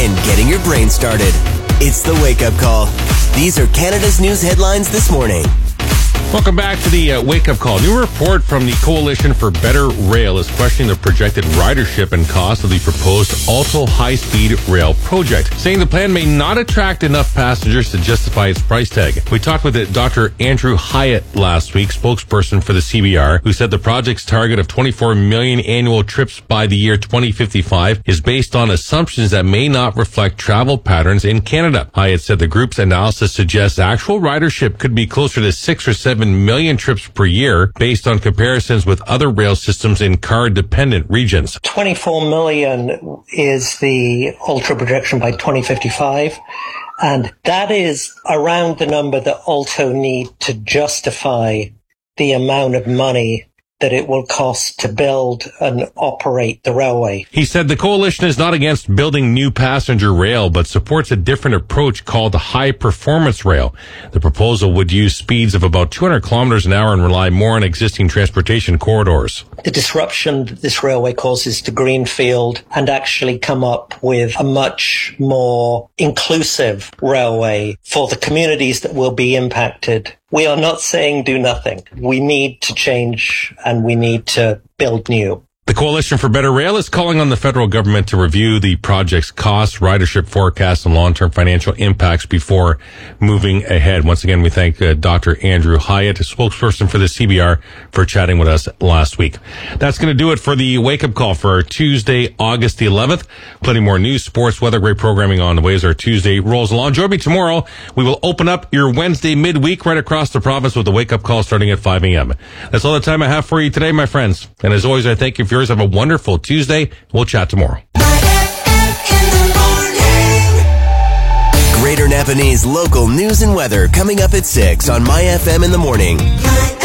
and getting your brain started. It's the Wake Up Call. These are Canada's news headlines this morning. Welcome back to the Wake Up Call. New report from the Coalition for Better Rail is questioning the projected ridership and cost of the proposed Aalto high-speed rail project, saying the plan may not attract enough passengers to justify its price tag. We talked with Dr. Andrew Hyatt last week, spokesperson for the CBR, who said the project's target of 24 million annual trips by the year 2055 is based on assumptions that may not reflect travel patterns in Canada. Hyatt said the group's analysis suggests actual ridership could be closer to 6 or 7 million trips per year based on comparisons with other rail systems in car-dependent regions. 24 million is the Aalto projection by 2055, and that is around the number that Aalto need to justify the amount of money that it will cost to build and operate the railway. He said the coalition is not against building new passenger rail, but supports a different approach called the high-performance rail. The proposal would use speeds of about 200 kilometers an hour and rely more on existing transportation corridors. The disruption that this railway causes to Greenfield and actually come up with a much more inclusive railway for the communities that will be impacted. We are not saying do nothing. We need to change and we need to build new. The Coalition for Better Rail is calling on the federal government to review the project's costs, ridership forecasts, and long-term financial impacts before moving ahead. Once again, we thank Dr. Andrew Hyatt, a spokesperson for the CBR, for chatting with us last week. That's going to do it for the wake-up call for Tuesday, August the 11th. Plenty more news, sports, weather, great programming on the way as our Tuesday rolls along. Join me tomorrow. We will open up your Wednesday midweek right across the province with the wake-up call starting at 5 a.m. That's all the time I have for you today, my friends. And as always, I thank you for yours. Have a wonderful Tuesday. We'll chat tomorrow. Greater Napanese local news and weather coming up at 6 on My FM in the Morning.